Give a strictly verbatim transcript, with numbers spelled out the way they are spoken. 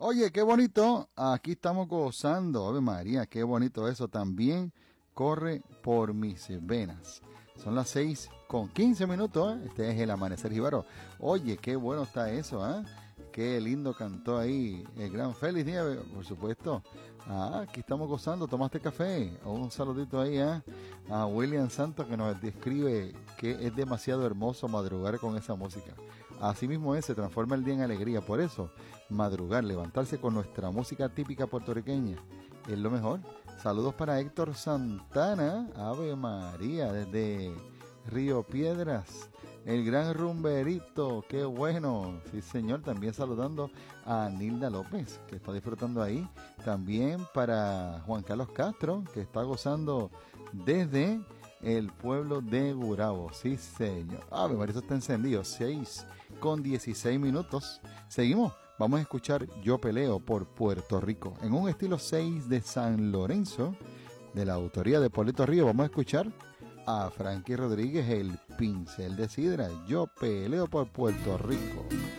Oye, qué bonito. Aquí estamos gozando. Ave María, qué bonito eso. También corre por mis venas. Son las seis con quince minutos. ¿eh? Este es el Amanecer Jíbaro. Oye, qué bueno está eso, ¿eh? Qué lindo cantó ahí el gran Félix Nieves, por supuesto. Ah, aquí estamos gozando. ¿Tomaste café? Un saludito ahí ¿eh? a William Santos que nos describe que es demasiado hermoso madrugar con esa música. Así mismo es, se transforma el día en alegría. Por eso, madrugar, levantarse con nuestra música típica puertorriqueña es lo mejor. Saludos para Héctor Santana, Ave María, desde Río Piedras. El gran rumberito, qué bueno. Sí, señor, también saludando a Nilda López, que está disfrutando ahí. También para Juan Carlos Castro, que está gozando desde el pueblo de Gurabo. Sí, señor. Ah, me parece que está encendido. seis con dieciséis minutos. Seguimos. Vamos a escuchar Yo Peleo por Puerto Rico. En un estilo seis de San Lorenzo, de la autoría de Polito Río, vamos a escuchar a Frankie Rodríguez, el pincel de sidra. Yo Peleo por Puerto Rico.